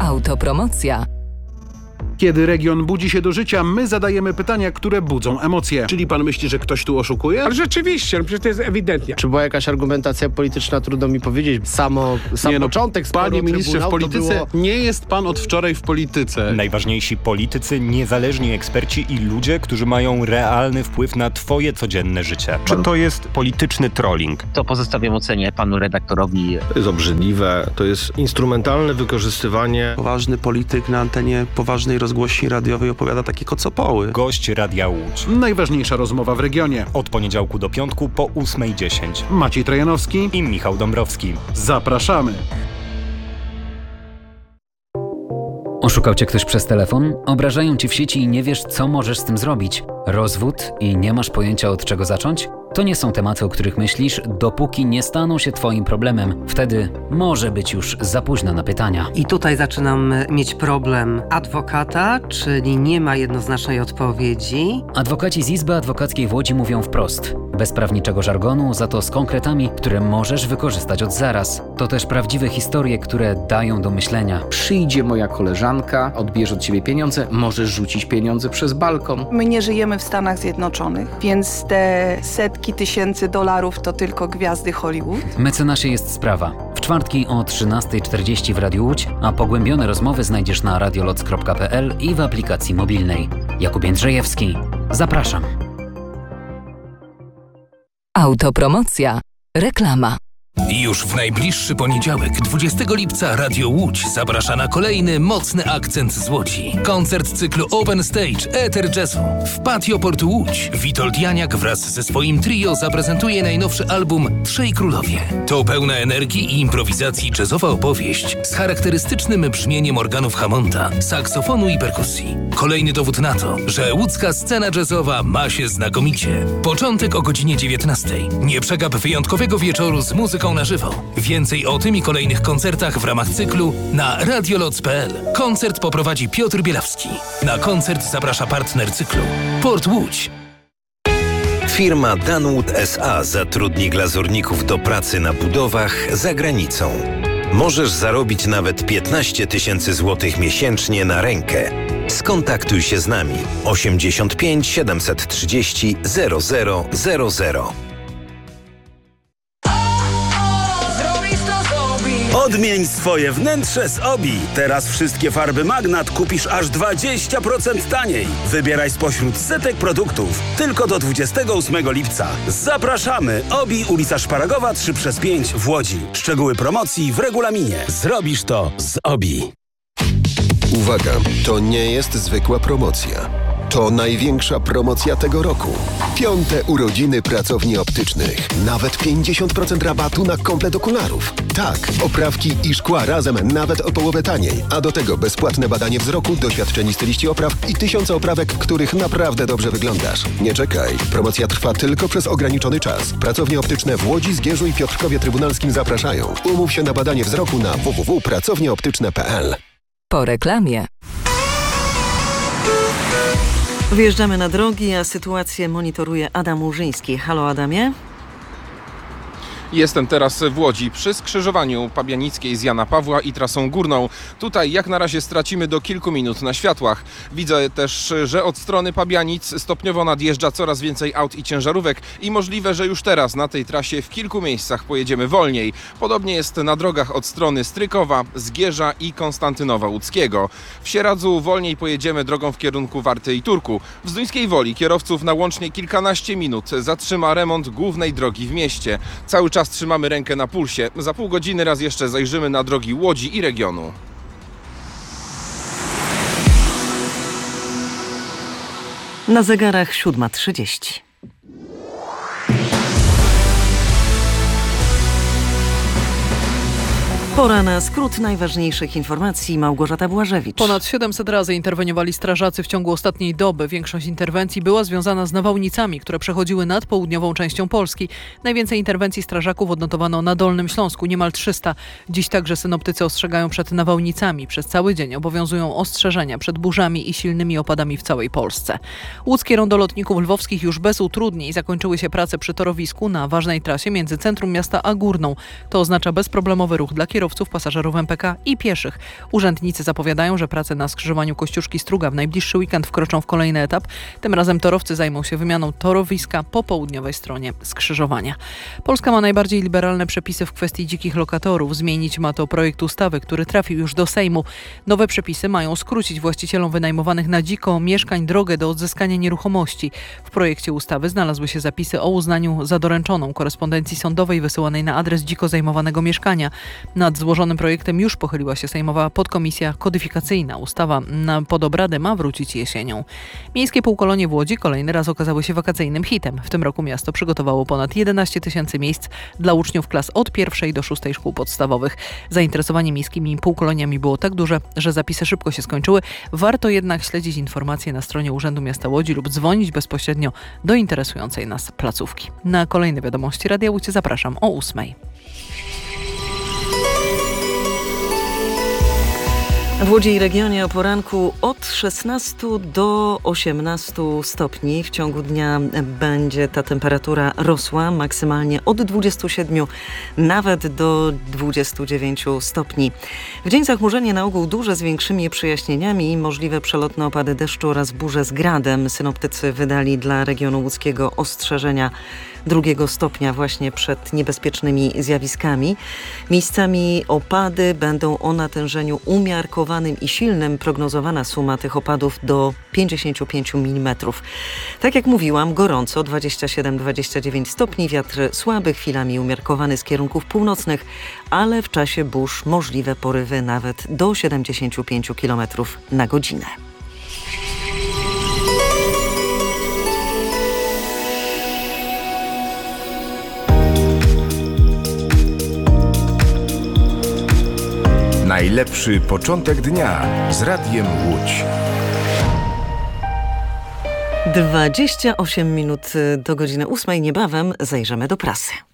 Autopromocja. Kiedy region budzi się do życia, my zadajemy pytania, które budzą emocje. Czyli pan myśli, że ktoś tu oszukuje? Ale rzeczywiście, przecież to jest ewidentnie. Czy była jakaś argumentacja polityczna, trudno mi powiedzieć. Sam początek sporu Panie ministrze, w Trybunału polityce było... nie jest pan od wczoraj w polityce. Najważniejsi politycy, niezależni eksperci i ludzie, którzy mają realny wpływ na twoje codzienne życie. Czy to jest polityczny trolling? To pozostawiam ocenie panu redaktorowi. To jest obrzydliwe, to jest instrumentalne wykorzystywanie. Poważny polityk na antenie poważnej rozgłośni radiowej opowiada takie kocopoły. Gość Radia Łódź. Najważniejsza rozmowa w regionie. Od poniedziałku do piątku po 8:10. Maciej Trojanowski I Michał Dąbrowski. Zapraszamy. Oszukał cię ktoś przez telefon? Obrażają ci w sieci i nie wiesz, co możesz z tym zrobić? Rozwód i nie masz pojęcia, od czego zacząć? To nie są tematy, o których myślisz, dopóki nie staną się twoim problemem. Wtedy może być już za późno na pytania. I tutaj zaczynam mieć problem adwokata, czyli nie ma jednoznacznej odpowiedzi. Adwokaci z Izby Adwokackiej w Łodzi mówią wprost. Bez prawniczego żargonu, za to z konkretami, które możesz wykorzystać od zaraz. To też prawdziwe historie, które dają do myślenia. Przyjdzie moja koleżanka, odbierze od ciebie pieniądze, możesz rzucić pieniądze przez balkon. My nie żyjemy w Stanach Zjednoczonych, więc te setki tysięcy dolarów to tylko gwiazdy Hollywood. Mecenasie jest sprawa. W czwartki o 13:40 w Radiu Łódź, a pogłębione rozmowy znajdziesz na radioloc.pl i w aplikacji mobilnej. Jakub Jędrzejewski. Zapraszam. Autopromocja. Reklama. Już w najbliższy poniedziałek, 20 lipca, Radio Łódź zaprasza na kolejny mocny akcent z Łodzi. Koncert cyklu Open Stage Eter Jazzu. W Patio Portu Łódź Witold Janiak wraz ze swoim trio zaprezentuje najnowszy album Trzej Królowie. To pełna energii i improwizacji jazzowa opowieść z charakterystycznym brzmieniem organów Hammonda, saksofonu i perkusji. Kolejny dowód na to, że łódzka scena jazzowa ma się znakomicie. Początek o godzinie 19:00. Nie przegap wyjątkowego wieczoru z muzyką na żywo. Więcej o tym i kolejnych koncertach w ramach cyklu na radioloc.pl. Koncert poprowadzi Piotr Bielawski. Na koncert zaprasza partner cyklu Port Łódź. Firma Danwood S.A. zatrudni glazurników do pracy na budowach za granicą. Możesz zarobić nawet 15 000 złotych miesięcznie na rękę. Skontaktuj się z nami 85 730 0000. Odmień swoje wnętrze z Obi. Teraz wszystkie farby Magnat kupisz aż 20% taniej. Wybieraj spośród setek produktów. Tylko do 28 lipca. Zapraszamy! Obi, ulica Szparagowa 3/5 w Łodzi. Szczegóły promocji w regulaminie. Zrobisz to z Obi. Uwaga, to nie jest zwykła promocja. To największa promocja tego roku. 5. urodziny pracowni optycznych. Nawet 50% rabatu na komplet okularów. Tak, oprawki i szkła razem nawet o połowę taniej. A do tego bezpłatne badanie wzroku, doświadczeni styliści opraw i 1000 oprawek, w których naprawdę dobrze wyglądasz. Nie czekaj. Promocja trwa tylko przez ograniczony czas. Pracownie optyczne w Łodzi, Zgierzu i Piotrkowie Trybunalskim zapraszają. Umów się na badanie wzroku na www.pracownieoptyczne.pl. Po reklamie. Wjeżdżamy na drogi, a sytuację monitoruje Adam Łużyński. Halo Adamie. Jestem teraz w Łodzi przy skrzyżowaniu Pabianickiej z Jana Pawła i trasą górną. Tutaj jak na razie stracimy do kilku minut na światłach. Widzę też, że od strony Pabianic stopniowo nadjeżdża coraz więcej aut i ciężarówek i możliwe, że już teraz na tej trasie w kilku miejscach pojedziemy wolniej. Podobnie jest na drogach od strony Strykowa, Zgierza i Konstantynowa Łódzkiego. W Sieradzu wolniej pojedziemy drogą w kierunku Warty i Turku. W Zduńskiej Woli kierowców na łącznie kilkanaście minut zatrzyma remont głównej drogi w mieście. Cały czas trzymamy rękę na pulsie. Za pół godziny raz jeszcze zajrzymy na drogi Łodzi i regionu. Na zegarach 7:30. Pora na skrót najważniejszych informacji. Małgorzata Błażewicz. Ponad 700 razy interweniowali strażacy w ciągu ostatniej doby. Większość interwencji była związana z nawałnicami, które przechodziły nad południową częścią Polski. Najwięcej interwencji strażaków odnotowano na Dolnym Śląsku, niemal 300. Dziś także synoptycy ostrzegają przed nawałnicami. Przez cały dzień obowiązują ostrzeżenia przed burzami i silnymi opadami w całej Polsce. Łódzkie rondo lotników lwowskich już bez utrudnień zakończyły się prace przy torowisku na ważnej trasie między centrum miasta a Górną. To oznacza bezproblemowy ruch dla kierowców kierowców, pasażerów MPK i pieszych. Urzędnicy zapowiadają, że prace na skrzyżowaniu Kościuszki-Struga w najbliższy weekend wkroczą w kolejny etap. Tym razem torowcy zajmą się wymianą torowiska po południowej stronie skrzyżowania. Polska ma najbardziej liberalne przepisy w kwestii dzikich lokatorów. Zmienić ma to projekt ustawy, który trafił już do Sejmu. Nowe przepisy mają skrócić właścicielom wynajmowanych na dziko mieszkań drogę do odzyskania nieruchomości. W projekcie ustawy znalazły się zapisy o uznaniu za doręczoną korespondencji sądowej wysyłanej na adres dziko zajmowanego mieszkania. Nad złożonym projektem już pochyliła się sejmowa podkomisja kodyfikacyjna. Ustawa pod obrady ma wrócić jesienią. Miejskie półkolonie w Łodzi kolejny raz okazały się wakacyjnym hitem. W tym roku miasto przygotowało ponad 11 tysięcy miejsc dla uczniów klas od 1. do 6. szkół podstawowych. Zainteresowanie miejskimi półkoloniami było tak duże, że zapisy szybko się skończyły. Warto jednak śledzić informacje na stronie Urzędu Miasta Łodzi lub dzwonić bezpośrednio do interesującej nas placówki. Na kolejne wiadomości Radia Łódź zapraszam o 8:00. W Łodzi i regionie o poranku od 16 do 18 stopni. W ciągu dnia będzie ta temperatura rosła maksymalnie od 27 nawet do 29 stopni. W dzień zachmurzenie na ogół duże z większymi przejaśnieniami i możliwe przelotne opady deszczu oraz burze z gradem. Synoptycy wydali dla regionu łódzkiego ostrzeżenia 2 stopnia właśnie przed niebezpiecznymi zjawiskami. Miejscami opady będą o natężeniu umiarkowanym i silnym. Prognozowana suma tych opadów do 55 mm. Tak jak mówiłam, gorąco 27-29 stopni, wiatr słaby, chwilami umiarkowany z kierunków północnych, ale w czasie burz możliwe porywy nawet do 75 km na godzinę. Najlepszy początek dnia z Radiem Łódź. 28 minut do godziny 8. Niebawem zajrzymy do prasy.